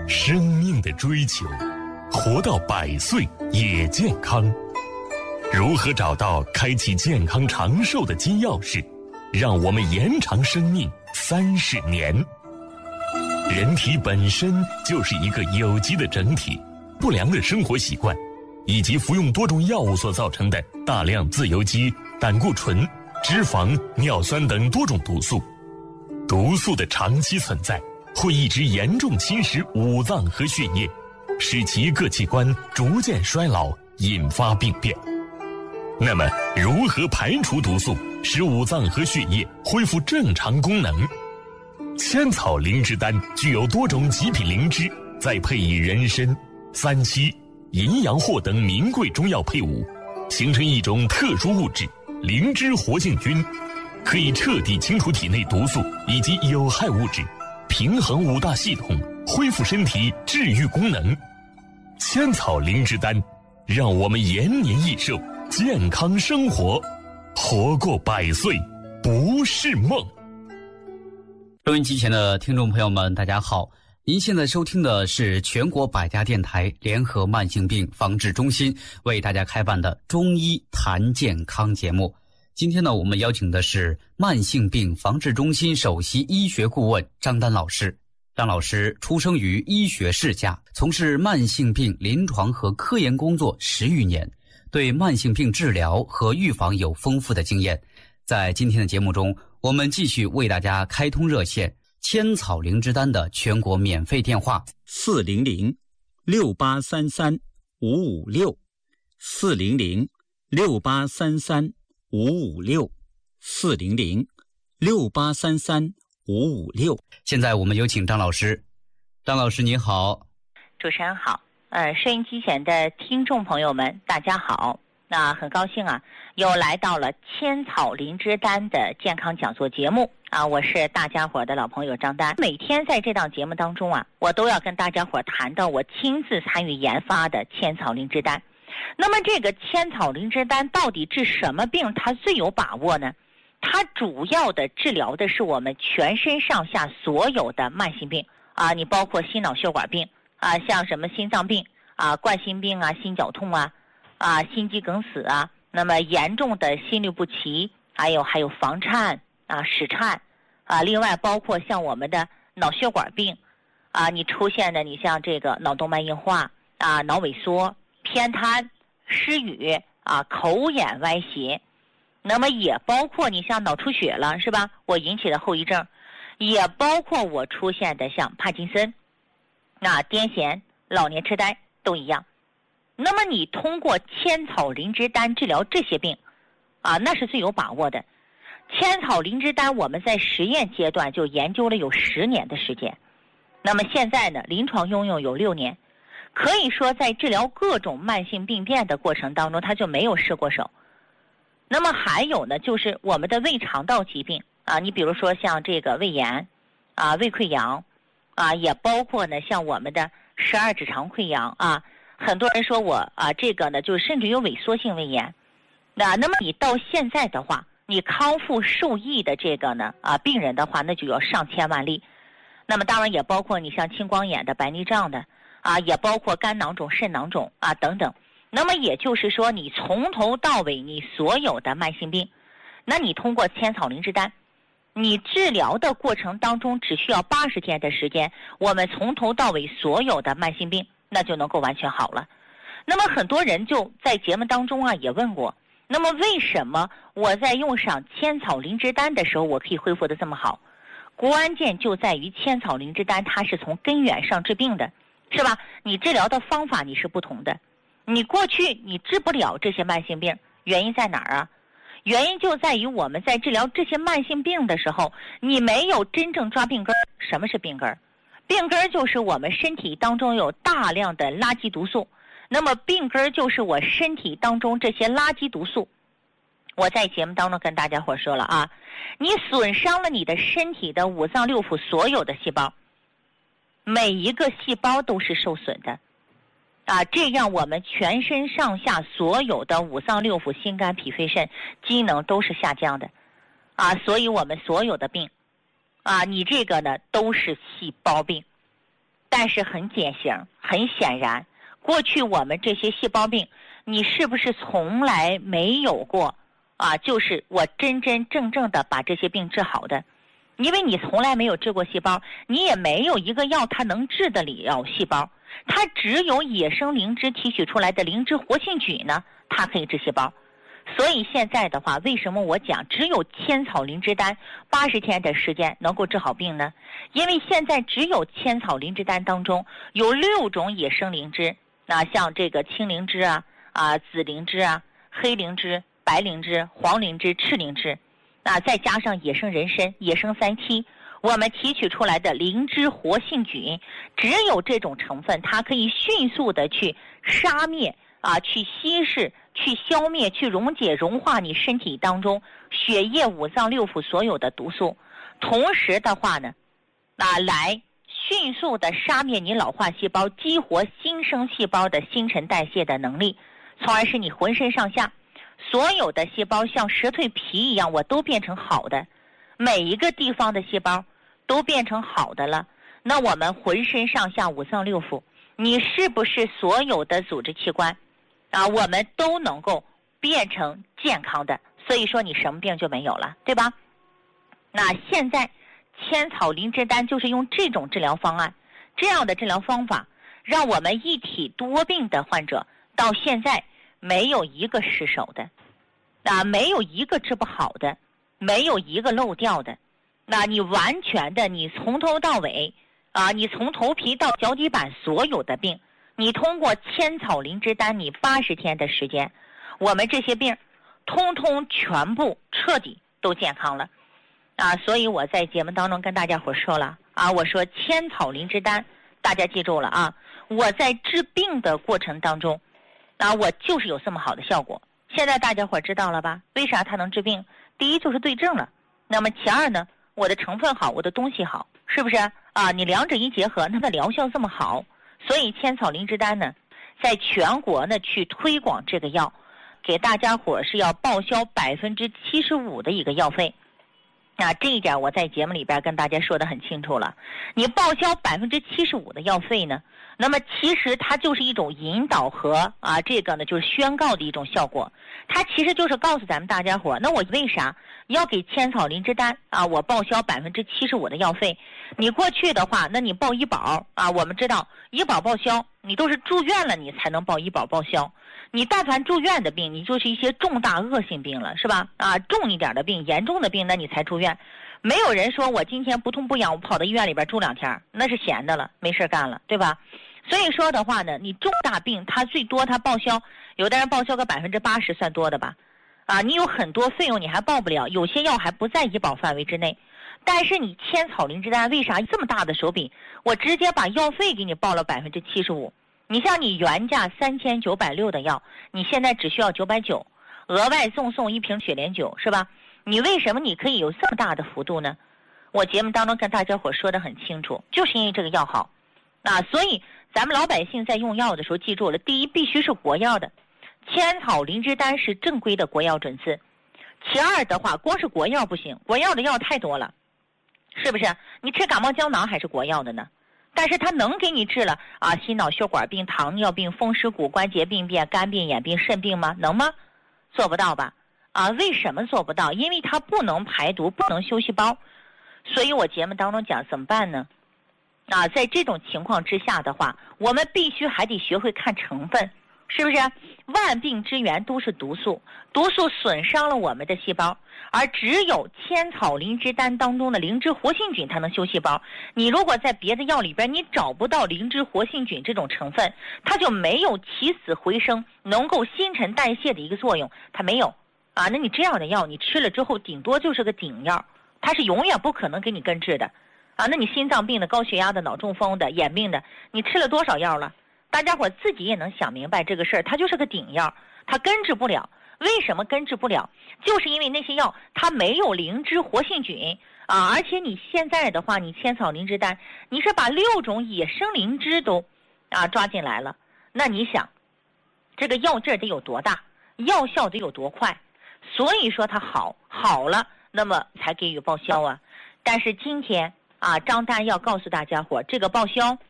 生命的追求，活到100岁也健康。如何找到开启健康长寿的金钥匙，让我们延长生命30年？人体本身就是一个有机的整体，不良的生活习惯以及服用多种药物所造成的大量自由基、胆固醇、脂肪、尿酸等多种毒素，毒素的长期存在会一直严重侵蚀五脏和血液，使其各器官逐渐衰老，引发病变。那么如何排除毒素，使五脏和血液恢复正常功能？千草灵芝丹具有多种极品灵芝，再配以人参、三七、淫羊藿等名贵中药配伍，形成一种特殊物质灵芝活性菌，可以彻底清除体内毒素以及有害物质，平衡五大系统，恢复身体治愈功能。千草灵芝丹让我们延年益寿，健康生活，活过100岁不是梦。 收音机前的听众朋友们，大家好，您现在收听的是全国百家电台联合慢性病防治中心为大家开办的中医谈健康节目。今天呢，我们邀请的是慢性病防治中心首席医学顾问张丹老师。张老师出生于医学世家，从事慢性病临床和科研工作10余年，对慢性病治疗和预防有丰富的经验。在今天的节目中，我们继续为大家开通热线千草灵芝丹的全国免费电话400-683-556，400-683-556。现在我们有请张老师。张老师你好。 主持人好，收音机前的听众朋友们大家好。那很高兴啊，又来到了千草灵芝丹的健康讲座节目啊，我是大家伙的老朋友张丹。每天在这档节目当中啊，我都要跟大家伙谈到我亲自参与研发的千草灵芝丹。那么这个千草灵芝丹到底治什么病它最有把握呢？它主要的治疗的是我们全身上下所有的慢性病啊，你包括心脑血管病啊，像什么心脏病啊、冠心病啊、心绞痛啊、心肌梗死啊，那么严重的心律不齐，还有房颤啊、室颤啊，另外包括像我们的脑血管病啊，你出现的你像这个脑动脉硬化啊、脑萎缩、偏瘫、失语啊、口眼歪斜，那么也包括你像脑出血了是吧？我引起的后遗症，也包括我出现的像帕金森、癫痫、老年痴呆都一样。那么你通过千草灵芝丹治疗这些病啊，那是最有把握的。千草灵芝丹我们在实验阶段就研究了有10年的时间，那么现在呢，临床应用有6年，可以说在治疗各种慢性病变的过程当中，它就没有失过手。那么还有呢，就是我们的胃肠道疾病啊，你比如说像这个胃炎啊、胃溃疡啊，也包括呢像我们的12指肠溃疡啊。很多人说我这个呢就甚至有萎缩性胃炎，那么你到现在的话，你康复受益的这个呢病人的话，那就要上千万例。那么当然也包括你像青光眼的、白内障的也包括肝囊肿、肾囊肿等等。那么也就是说，你从头到尾你所有的慢性病，那你通过千草灵芝丹，你治疗的过程当中只需要80天的时间，我们从头到尾所有的慢性病那就能够完全好了。那么很多人就在节目当中也问过，那么为什么我在用上千草灵芝丹的时候我可以恢复得这么好？关键就在于千草灵芝丹它是从根源上治病的，是吧？你治疗的方法你是不同的，你过去你治不了这些慢性病，原因在哪儿啊？原因就在于我们在治疗这些慢性病的时候，你没有真正抓病根。什么是病根？病根就是我们身体当中有大量的垃圾毒素，那么病根就是我身体当中这些垃圾毒素。我在节目当中跟大家伙说了你损伤了你的身体的五脏六腑所有的细胞，每一个细胞都是受损的这样我们全身上下所有的五脏六腑、心肝脾肺肾机能都是下降的所以我们所有的病你这个呢都是细胞病。 但是很典型，很显然，过去我们这些细胞病，你是不是从来没有过就是我真真正正的把这些病治好的？因为你从来没有治过细胞，你也没有一个药它能治得了细胞，它只有野生灵芝提取出来的灵芝活性菌呢，它可以治细胞。所以现在的话，为什么我讲只有千草灵芝丹80天的时间能够治好病呢？因为现在只有千草灵芝丹当中有6种野生灵芝，像这个青灵芝紫灵芝黑灵芝、白灵芝、黄灵芝、赤灵芝，再加上野生人参、野生三七，我们提取出来的灵芝活性菌，只有这种成分，它可以迅速的去杀灭去稀释、去消灭、去溶解、融化你身体当中血液、五脏六腑所有的毒素，同时的话呢，来迅速的杀灭你老化细胞，激活新生细胞的新陈代谢的能力，从而使你浑身上下所有的细胞像蛇蜕皮一样，我都变成好的，每一个地方的细胞都变成好的了。那我们浑身上下五脏六腑，你是不是所有的组织器官我们都能够变成健康的？所以说你什么病就没有了，对吧？那现在千草灵芝丹就是用这种治疗方案，这样的治疗方法，让我们一体多病的患者到现在没有一个失手的，没有一个治不好的，没有一个漏掉的。那你完全的，你从头到尾你从头皮到脚底板所有的病，你通过千草灵芝丹，你80天的时间，我们这些病通通全部彻底都健康了所以我在节目当中跟大家伙说了我说千草灵芝丹，大家记住了我在治病的过程当中我就是有这么好的效果。现在大家伙知道了吧？为啥它能治病？第一就是对症了，那么其二呢，我的成分好，我的东西好，是不是你两者一结合，那么疗效这么好，所以千草灵芝丹呢，在全国呢去推广这个药，给大家伙是要报销75%的一个药费。这一点我在节目里边跟大家说得很清楚了。你报销75%的药费呢，那么其实它就是一种引导和这个呢就是宣告的一种效果。它其实就是告诉咱们大家伙，那我为啥要给千草灵芝丹我报销75%的药费？你过去的话，那你报医保我们知道医保报销，你都是住院了你才能报医保报销。你但凡住院的病，你就是一些重大恶性病了，是吧？重一点的病、严重的病，那你才住院。没有人说我今天不痛不痒，我跑到医院里边住2天，那是闲的了，没事干了，对吧？所以说的话呢，你重大病它最多它报销，有的人报销个80%算多的吧？你有很多费用你还报不了，有些药还不在医保范围之内。但是你千草灵芝丹为啥这么大的手笔？我直接把药费给你报了75%。你像你原价3960的药，你现在只需要990，额外送1瓶雪莲酒，是吧？你为什么你可以有这么大的幅度呢？我节目当中跟大家伙说得很清楚，就是因为这个药好所以咱们老百姓在用药的时候记住了，第一必须是国药的，千草灵芝丹是正规的国药准字。其二的话，光是国药不行，国药的药太多了，是不是？你吃感冒胶囊还是国药的呢？但是它能给你治了心脑血管病、糖尿病、风湿骨关节病变、肝病、眼病、肾病吗？能吗？做不到吧？为什么做不到？因为它不能排毒，不能修细胞。所以我节目当中讲怎么办呢？在这种情况之下的话，我们必须还得学会看成分，是不是？万病之源都是毒素，毒素损伤了我们的细胞，而只有千草灵芝丹当中的灵芝活性菌它能修细胞。你如果在别的药里边你找不到灵芝活性菌这种成分，它就没有起死回生能够新陈代谢的一个作用，它没有那你这样的药你吃了之后顶多就是个顶药，它是永远不可能给你根治的那你心脏病的、高血压的、脑中风的、眼病的，你吃了多少药了？大家伙自己也能想明白这个事儿，它就是个顶药，它根治不了。为什么根治不了？就是因为那些药它没有灵芝活性菌而且你现在的话，你千草灵芝丹，你是把6种野生灵芝都抓进来了，那你想这个药劲得有多大，药效得有多快？所以说它好了，那么才给予报销但是今天张丹要告诉大家伙，这个报销